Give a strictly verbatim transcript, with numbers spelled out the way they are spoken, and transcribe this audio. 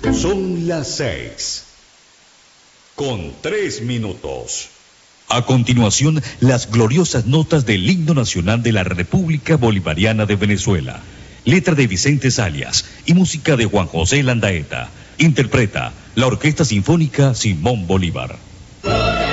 Son las seis, con tres minutos. A continuación, las gloriosas notas del himno nacional de la República Bolivariana de Venezuela. Letra de Vicente Salias y música de Juan José Landaeta. Interpreta la Orquesta Sinfónica Simón Bolívar.